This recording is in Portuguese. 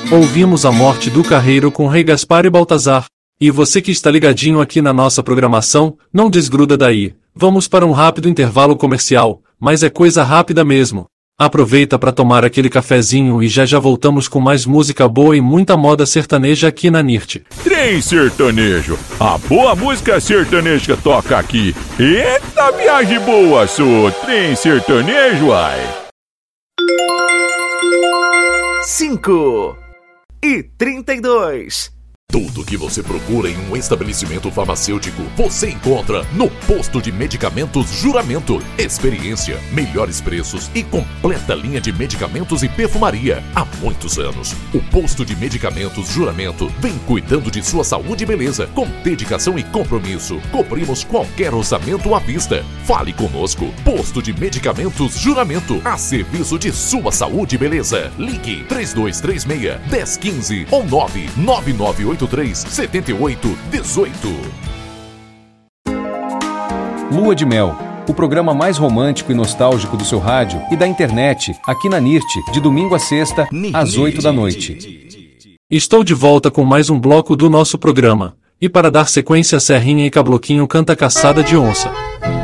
Ouvimos a morte do carreiro com Rei Gaspar e Baltazar. E você que está ligadinho aqui na nossa programação, não desgruda daí. Vamos para um rápido intervalo comercial, mas é coisa rápida mesmo. Aproveita para tomar aquele cafezinho e já voltamos com mais música boa e muita moda sertaneja aqui na NIRT. Trem Sertanejo, a boa música sertaneja toca aqui. Eita viagem boa, sou Trem Sertanejo, ai. 5:32. Tudo que você procura em um estabelecimento farmacêutico, você encontra no Posto de Medicamentos Juramento. Experiência, melhores preços e completa linha de medicamentos e perfumaria. Há muitos anos, o Posto de Medicamentos Juramento vem cuidando de sua saúde e beleza. Com dedicação e compromisso, cobrimos qualquer orçamento à vista. Fale conosco. Posto de Medicamentos Juramento, a serviço de sua saúde e beleza. Ligue 3236-1015 ou 99983-7818. Lua de Mel, o programa mais romântico e nostálgico do seu rádio e da internet, aqui na NIRT, de domingo a sexta, às 8 da noite. Estou de volta com mais um bloco do nosso programa. E para dar sequência, Serrinha e Cabloquinho canta Caçada de Onça.